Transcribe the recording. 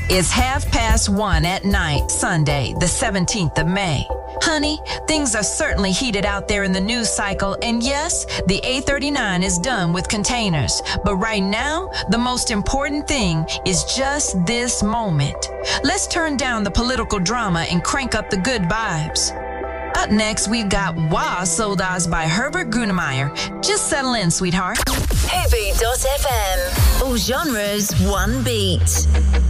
It's 1:30 at night, Sunday, the 17th of May. Honey, things are certainly heated out there in the news cycle, and yes, the A39 is done with containers. But right now, the most important thing is just this moment. Let's turn down the political drama and crank up the good vibes. Up next, we've got Wah Sold Oz by Herbert Grönemeyer. Just settle in, sweetheart. Heavy.fm. All genres, one beat.